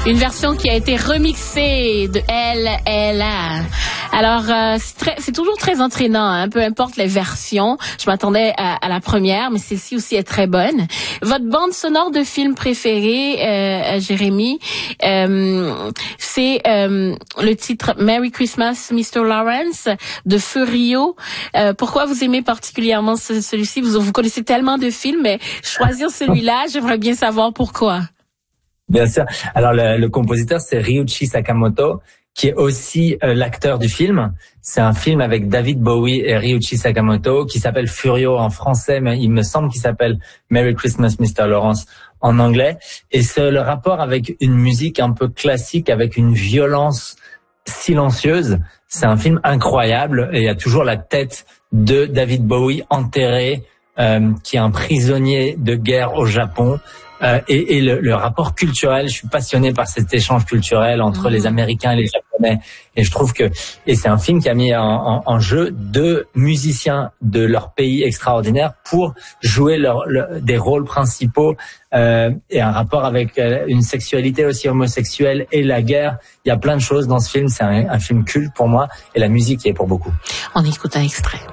Une version qui a été remixée de L.A. Alors, c'est toujours très entraînant, hein, peu importe les versions. Je m'attendais à la première, mais celle-ci aussi est très bonne. Votre bande sonore de film préférée, Jérémy, c'est le titre Merry Christmas, Mr. Lawrence de Feu Rio. Pourquoi vous aimez particulièrement celui-ci? Vous connaissez tellement de films, mais choisir celui-là, j'aimerais bien savoir pourquoi. Bien sûr. Alors le compositeur, c'est Ryuichi Sakamoto, qui est aussi l'acteur du film. C'est un film avec David Bowie et Ryuichi Sakamoto qui s'appelle Furio en français, mais il me semble qu'il s'appelle Merry Christmas Mr. Lawrence en anglais. Et c'est le rapport avec une musique un peu classique, avec une violence silencieuse. C'est un film incroyable et il y a toujours la tête de David Bowie enterré, qui est un prisonnier de guerre au Japon. Et le rapport culturel, je suis passionné par cet échange culturel entre les Américains et les Japonais. Et je trouve et c'est un film qui a mis en jeu deux musiciens de leur pays extraordinaires pour jouer des rôles principaux, et un rapport avec une sexualité aussi homosexuelle et la guerre. Il y a plein de choses dans ce film. C'est un film culte pour moi et la musique y est pour beaucoup. On écoute un extrait.